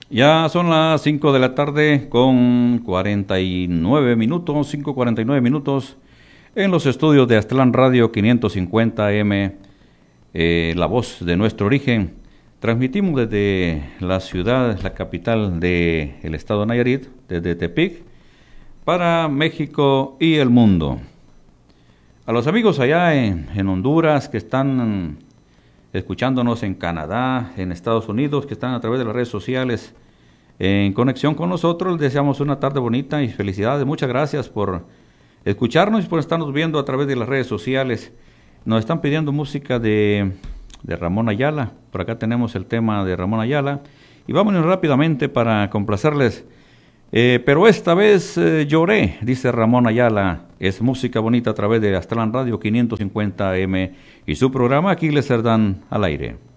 Ya son las 5 de la tarde con 49 minutos, 5:49 minutos, en los estudios de Aztlán Radio 550 M, la voz de nuestro origen. Transmitimos desde la ciudad, la capital del estado de Nayarit, desde Tepic, para México y el mundo. A los amigos allá en Honduras que están escuchándonos en Canadá, en Estados Unidos, que están a través de las redes sociales en conexión con nosotros, les deseamos una tarde bonita y felicidades. Muchas gracias por escucharnos y por estarnos viendo a través de las redes sociales. Nos están pidiendo música de Ramón Ayala. Por acá tenemos el tema de Ramón Ayala y vámonos rápidamente para complacerles. Pero esta vez lloré, dice Ramón Ayala. Es música bonita a través de Aztlán Radio 550 M y su programa Aquiles Cerdán al aire.